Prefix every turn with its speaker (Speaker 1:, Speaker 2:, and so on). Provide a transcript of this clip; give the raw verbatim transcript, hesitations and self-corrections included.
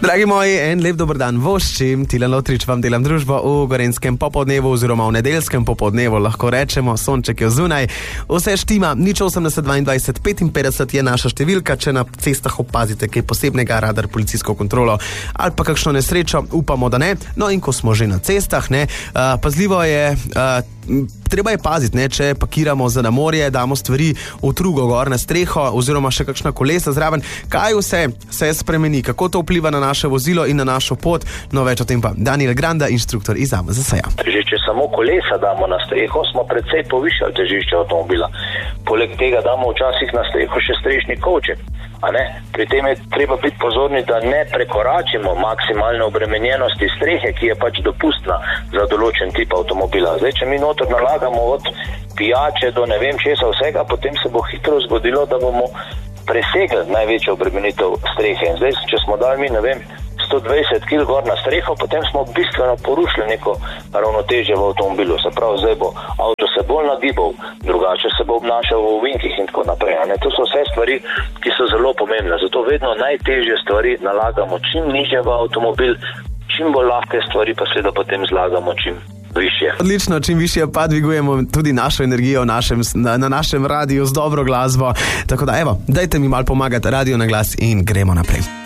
Speaker 1: Dragi moji, en lep dober dan voščim. Tilen Lotrič vam delam družbo v Gorenjskem popoldnevu oziroma v nedeljskem popoldnevu, lahko rečemo, sonček je zunaj. Vse štima, nič osemdeset dvaindvajset petinpetdeset je naša številka, če na cestah opazite kaj posebnega, radar, policijsko kontrolo ali pa kakšno nesrečo, upamo, da ne. No in ko smo že na cestah, ne, uh, pazljivo je... Uh, Treba je paziti, ne, če pakiramo za na morje, damo stvari v trugo gor na streho oziroma še kakšna kolesa zraven. Kaj vse se spremeni, kako to vpliva na naše vozilo in na našo pot? No, več o tem pa Daniel Granda, inštruktor iz A M Z S-ja.
Speaker 2: Že če samo kolesa damo na streho, smo precej povišali težišče avtomobila. Poleg tega damo včasih na streho še strešni kovček. A ne? Pri tem je treba biti pozorni, da ne prekoračimo maksimalne obremenjenosti strehe, ki je pač dopustna za določen tip avtomobila. Zdaj, če mi noter nalagamo od pijače do ne vem česa vsega, potem se bo hitro zgodilo, da bomo presegli največjo obremenitev strehe. In zdaj, če smo dali mi, ne vem, sto dvajset kilogramov gor na streho, potem smo bistveno porušili neko ravnotežje v avtomobilu. Se pravi, zdaj bo avto se bolj nagibal, drugače se bo obnašal v ovinkih in tako naprej. Ne? To so vse stvari, ki so zelo pomembne. Zato vedno najtežje stvari nalagamo čim nižje v avtomobil, čim bolj lahke stvari pa seveda potem zlagamo čim višje.
Speaker 1: Odlično, čim višje pa dvigujemo tudi našo energijo našem, na, na našem radiju z dobro glasbo. Tako da, evo, dajte mi malo pomagati, radio na glas in gremo naprej.